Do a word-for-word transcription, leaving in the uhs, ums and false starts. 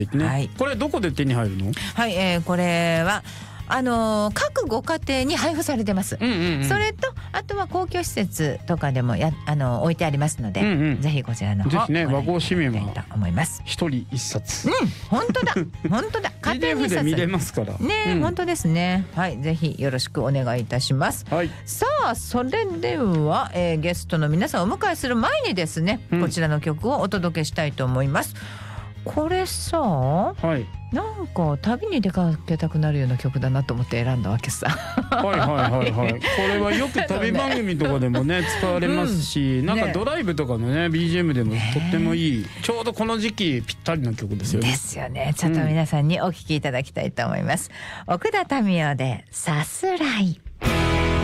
ね、 はい、 これどこで手に入るの？ はい、えー、これはあのー、各ご家庭に配布されてます、 うんうんうん、それとあとは公共施設とかでもや、あのー、置いてありますので、うんうん、ぜひこちらの方ぜひね、和合市民はと思います。 一人一冊、 うん、本当だ本当だ家庭に一冊 ピーディーエフ で見れますからね、うん、本当ですね。はい、ぜひよろしくお願いいたします、はい、さあそれでは、えー、ゲストの皆さんをお迎えする前にですね、うん、こちらの曲をお届けしたいと思います。これさ、はい、なんか旅に出かけたくなるような曲だなと思って選んだわけさ。 はいはいはいはい。これはよく旅番組とかでもね使われますし、うん、なんかドライブとかのね ビージーエム でもとってもいい、ちょうどこの時期ぴったりの曲ですよね。 ですよね。ちょっと皆さんにお聴きいただきたいと思います、うん、奥田民生でさすらい。